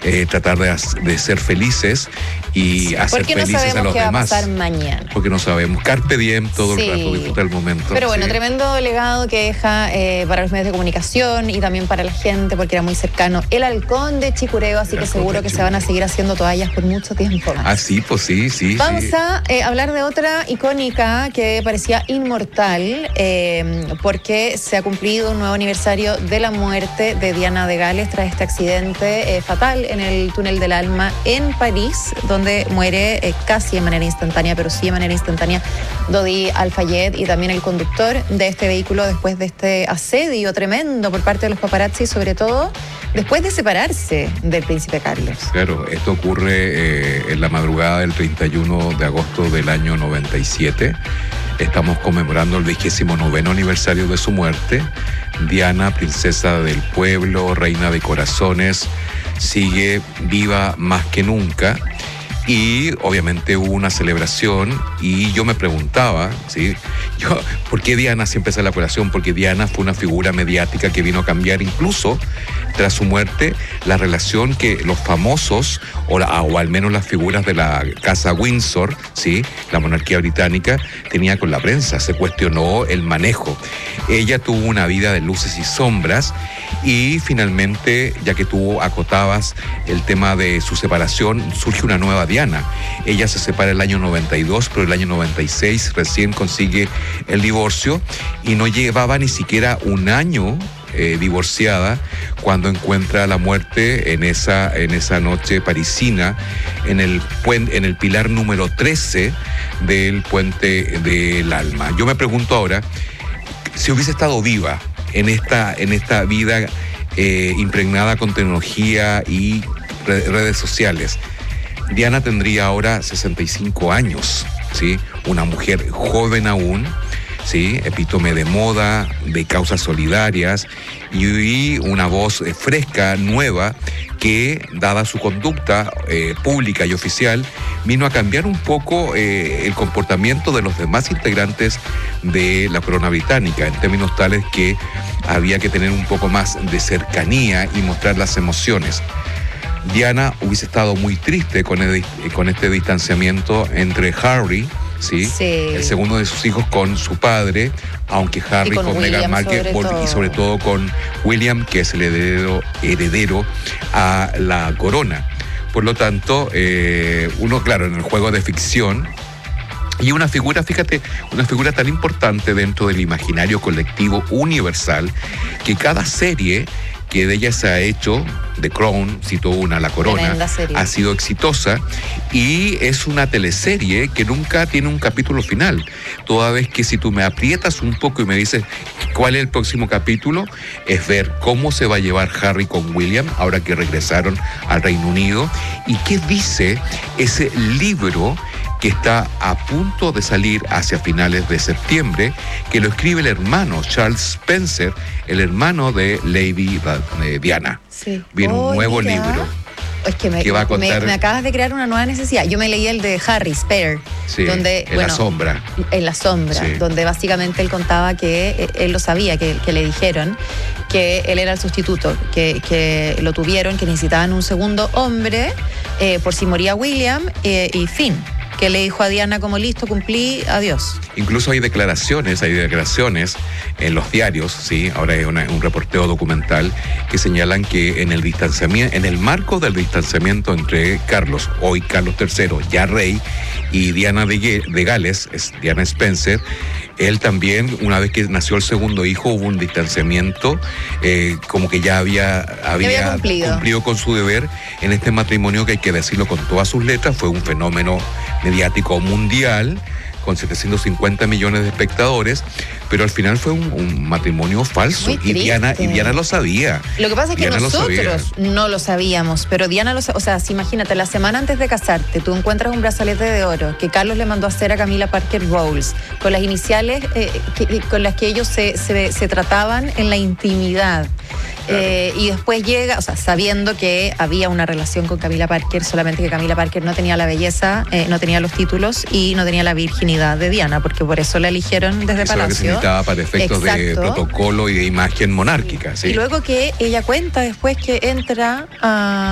tratar de ser felices y hacer felices a los demás. Porque no sabemos qué va a pasar mañana. Porque no sabemos. Carpe diem todo el rato, disfrutar el momento. Pero bueno, tremendo legado que deja para los medios de comunicación y también para la gente, porque era muy cercano el halcón de Chicureo, así que seguro que se van a seguir haciendo toallas por mucho tiempo más. Ah, sí, pues sí. Vamos a hablar de otra icónica que parecía inmortal, porque se ha cumplido un nuevo aniversario de la muerte de Diana de Gales tras este accidente fatal en el túnel del Alma en París, donde muere casi de manera instantánea, pero sí de manera instantánea, Dodi Al-Fayed y también el conductor de este vehículo después de este asedio tremendo por parte de los paparazzi, sobre todo después de separarse del príncipe Carlos. Claro, esto ocurre en la madrugada del 31 de agosto del año 97. Estamos conmemorando el 29º aniversario de su muerte. Diana, princesa del pueblo, reina de corazones, sigue viva más que nunca. Y obviamente hubo una celebración y yo me preguntaba, ¿sí? ¿Por qué Diana siempre sale a la colación? Porque Diana fue una figura mediática que vino a cambiar incluso tras su muerte la relación que los famosos o al menos las figuras de la casa Windsor, ¿sí? La monarquía británica, tenía con la prensa. Se cuestionó el manejo. Ella tuvo una vida de luces y sombras y finalmente, ya que tú acotabas el tema de su separación, surge una nueva Diana. Ella se separa el año 92, pero el año 96 recién consigue el divorcio y no llevaba ni siquiera un año divorciada cuando encuentra la muerte en esa noche parisina en el pilar número 13 del puente del Alma. Yo me pregunto ahora, si hubiese estado viva en esta vida impregnada con tecnología y redes sociales, Diana tendría ahora 65 años, ¿sí? Una mujer joven aún, ¿sí? Epítome de moda, de causas solidarias y una voz fresca, nueva, que, dada su conducta pública y oficial, vino a cambiar un poco el comportamiento de los demás integrantes de la corona británica, en términos tales que había que tener un poco más de cercanía y mostrar las emociones. Diana hubiese estado muy triste con este distanciamiento entre Harry, ¿sí? El segundo de sus hijos, con su padre, aunque Harry con Meghan Markle y sobre todo con William, que es el heredero a la corona. Por lo tanto, uno, claro, en el juego de ficción, y una figura, fíjate, una figura tan importante dentro del imaginario colectivo universal, que cada serie que de ella se ha hecho, The Crown, cito una, La Corona, ha sido exitosa y es una teleserie que nunca tiene un capítulo final. Toda vez que si tú me aprietas un poco y me dices cuál es el próximo capítulo, es ver cómo se va a llevar Harry con William, ahora que regresaron al Reino Unido, y qué dice ese libro que está a punto de salir hacia finales de septiembre, que lo escribe el hermano Charles Spencer, el hermano de Lady Diana. Sí. Viene un nuevo libro. Es que va a contar... me acabas de crear una nueva necesidad. Yo me leí el de Harry Spare, donde, en la sombra. En la sombra, donde básicamente él contaba que él lo sabía, que le dijeron que él era el sustituto, que lo tuvieron, que necesitaban un segundo hombre por si moría William y fin. Que le dijo a Diana como listo, cumplí, adiós. Incluso hay declaraciones en los diarios, ¿sí? Ahora hay un reporteo documental que señalan que en el marco del distanciamiento entre Carlos, hoy Carlos III, ya rey, y Diana de Gales, Diana Spencer, él también, una vez que nació el segundo hijo, hubo un distanciamiento, como que ya había cumplido con su deber en este matrimonio, que hay que decirlo con todas sus letras, fue un fenómeno mediático mundial, con 750 millones de espectadores, pero al final fue un matrimonio falso. Y Diana lo sabía. Lo que pasa es que nosotros no lo sabíamos, pero Diana lo sabía. O sea, si imagínate, la semana antes de casarte, tú encuentras un brazalete de oro que Carlos le mandó a hacer a Camila Parker Bowles, con las iniciales con las que ellos se trataban en la intimidad. Claro. Y después llega, o sea, sabiendo que había una relación con Camila Parker, solamente que Camila Parker no tenía la belleza, no tenía los títulos y no tenía la virginidad de Diana, porque por eso la eligieron desde Palacio. Eso es lo que se necesitaba para efectos de protocolo y de imagen monárquica. ¿Sí? Y luego que ella cuenta después que entra a